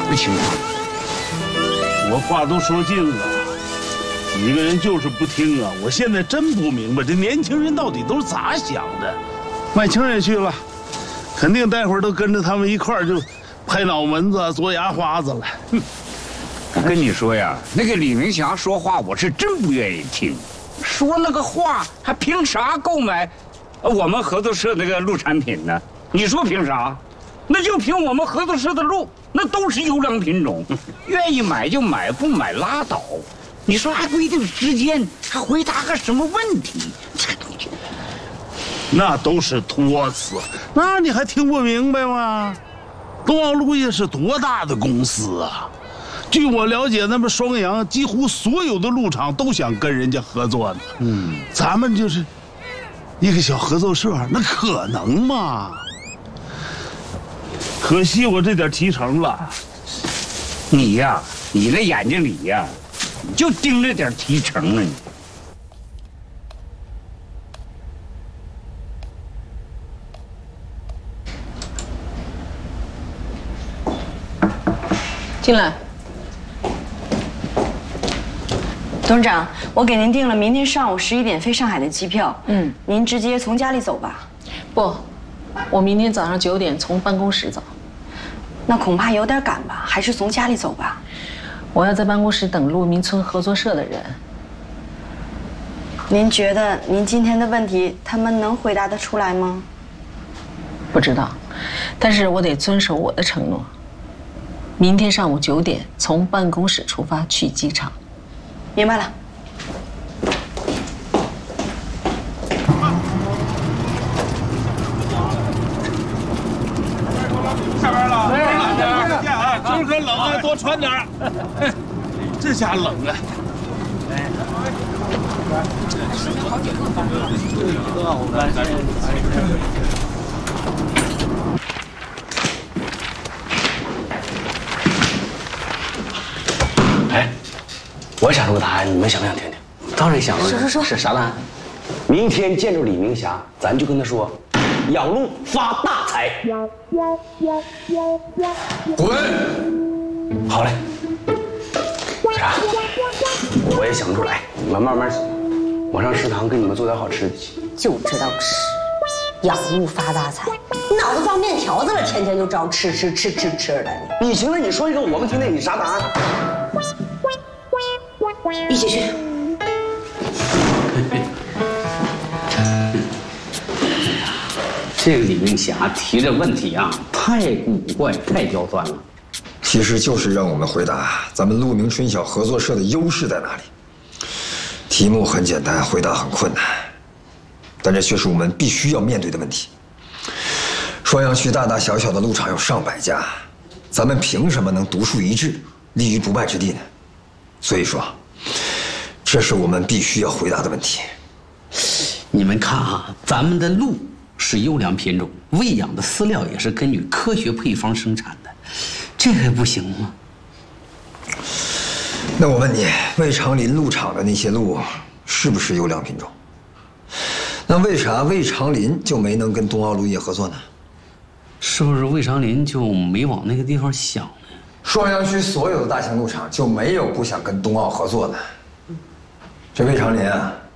的情况。 我话都说尽了，你一个人就是不听啊！我现在真不明白这年轻人到底都是咋想的。麦青也去了，肯定待会儿都跟着他们一块儿就拍脑门子、嘬牙花子了。哼！ 我跟你说呀，那个李明霞说话，我是真不愿意听。说那个话，还凭啥购买我们合作社那个鹿产品呢？你说凭啥？那就凭我们合作社的鹿，那都是优良品种，愿意买就买，不买拉倒。你说还规定时间，还回答个什么问题？ 那都是托词，那你还听不明白吗？东奥鹿业是多大的公司啊！据我了解，那么双阳几乎所有的鹿场都想跟人家合作呢。咱们就是一个小合作社，那可能吗？可惜我这点提成了。 你呀，你那眼睛里呀，就盯着点提成了你。 进来。 董事长，我给您订了明天上午11点飞上海的机票。您直接从家里走吧。 不，我明天早上9点从办公室走。 那恐怕有点赶吧，还是从家里走吧。 我要在办公室等鹿鸣村合作社的人。 您觉得您今天的问题，他们能回答得出来吗？ 不知道，但是我得遵守我的承诺。明天上午9点从办公室出发去机场。 明白了。 下班了，再见啊！今儿可冷啊，多穿点儿。这下冷啊！ 哎，我想出个答案，你们想不想听听？ 当然想了。 说是啥答案？明天见着李明霞，咱就跟他说，养鹿发大财。滚！好嘞。那啥，我也想不出来，你们慢慢想。我上食堂给你们做点好吃的去。 就知道吃，养鹿发大财，脑子装面条子了，天天就知道吃的。 你行了，你说一个我们听听，你啥答案？ 一起去。 这个李明霞提这问题啊，太古怪，太刁钻了。 其实就是让我们回答咱们鹿鸣春晓合作社的优势在哪里。题目很简单，回答很困难，但这却是我们必须要面对的问题。双阳区大大小小的鹿场有上百家，咱们凭什么能独树一帜，立于不败之地呢？所以说，这是我们必须要回答的问题。 你们看啊，咱们的鹿是优良品种，喂养的饲料也是根据科学配方生产的，这还不行吗？ 那我问你，魏长林鹿场的那些鹿是不是优良品种？那为啥魏长林就没能跟冬奥鹿业合作呢？ 是不是魏长林就没往那个地方想呢？ 双阳区所有的大型鹿场就没有不想跟冬奥合作的。这魏长林啊，